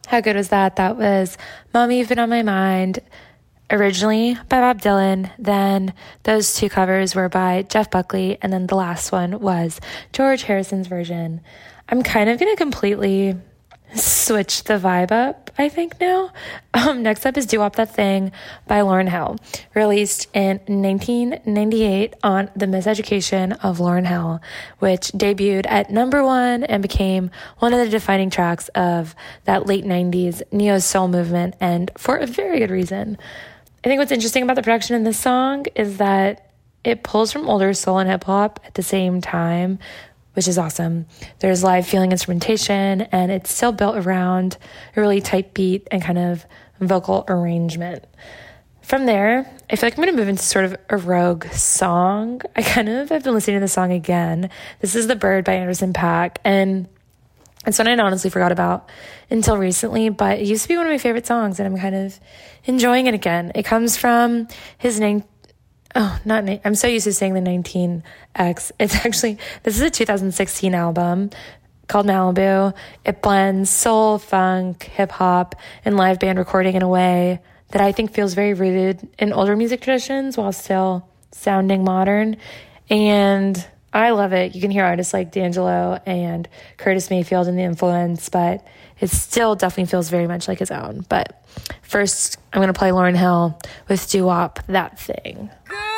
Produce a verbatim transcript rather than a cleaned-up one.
How good was that? That was Mommy, You've Been on My Mind, originally by Bob Dylan. Then those two covers were by Jeff Buckley. And then the last one was George Harrison's version. I'm kind of going to completely switch the vibe up, I think, now. Um, next up is Do-Wop That Thing by Lauryn Hill, released in nineteen ninety-eight on The Miseducation of Lauryn Hill, which debuted at number one and became one of the defining tracks of that late nineties neo-soul movement, and for a very good reason. I think what's interesting about the production in this song is that it pulls from older soul and hip-hop at the same time, which is awesome. There's live feeling instrumentation, and it's still built around a really tight beat and kind of vocal arrangement. From there, I feel like I'm going to move into sort of a rogue song. I kind of have been listening to the song again. This is The Bird by Anderson .Paak, and it's one I'd honestly forgot about until recently, but it used to be one of my favorite songs, and I'm kind of enjoying it again. It comes from his name. Oh, not, na- I'm so used to saying the nineteen X. It's actually, this is a two thousand sixteen album called Malibu. It blends soul, funk, hip hop, and live band recording in a way that I think feels very rooted in older music traditions while still sounding modern. And I love it. You can hear artists like D'Angelo and Curtis Mayfield in the influence, but it still definitely feels very much like his own. But first, I'm going to play Lauryn Hill with Do-Wop That Thing. Girl.